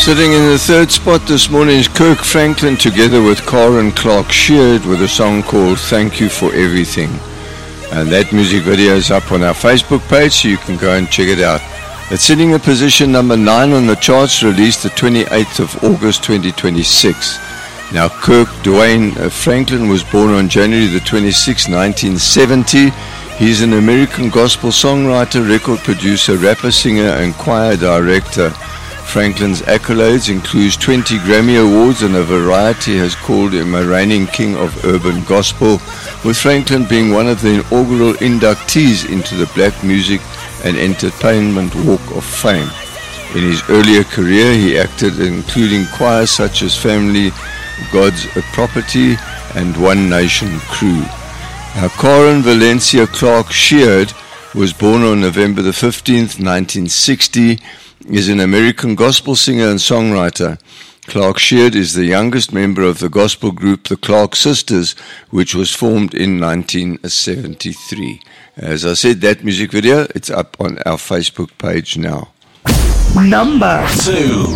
Sitting in the third spot this morning is Kirk Franklin together with Karen Clark Sheard with a song called Thank You for Everything. And that music video is up on our Facebook page, so you can go and check it out. It's sitting in position number 9 on the charts, released the 28th of August 2026. Now, Kirk Dwayne Franklin was born on January the 26th, 1970. He's an American gospel songwriter, record producer, rapper, singer, and choir director. Franklin's accolades include 20 Grammy Awards, and a variety has called him a reigning king of urban gospel, with Franklin being one of the inaugural inductees into the Black Music and Entertainment Walk of Fame. In his earlier career, he acted including choirs such as Family God's Property and One Nation Crew. Now, Karen Valencia Clark Sheard was born on November the 15th, 1960, is an American gospel singer and songwriter. Clark Sheard is the youngest member of the gospel group The Clark Sisters, which was formed in 1973. As I said, that music video, it's up on our Facebook page now. Number 2.